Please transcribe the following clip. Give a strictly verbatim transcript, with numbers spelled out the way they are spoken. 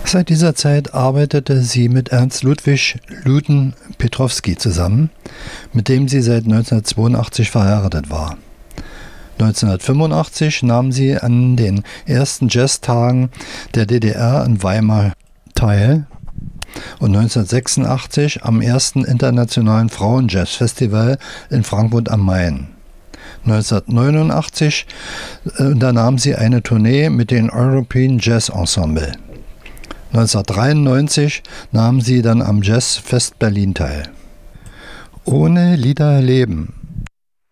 Seit dieser Zeit arbeitete sie mit Ernst Ludwig Luden-Petrowski zusammen, mit dem sie seit neunzehnhundertzweiundachtzig verheiratet war. neunzehnhundertfünfundachtzig nahm sie an den ersten Jazztagen der D D R in Weimar teil und neunzehnhundertsechsundachtzig am ersten Internationalen Frauenjazz-Festival in Frankfurt am Main. neunzehnhundertneunundachtzig unternahm sie eine Tournee mit dem European Jazz Ensemble. neunzehnhundertdreiundneunzig nahm sie dann am Jazzfest Berlin teil. Ohne Lieder leben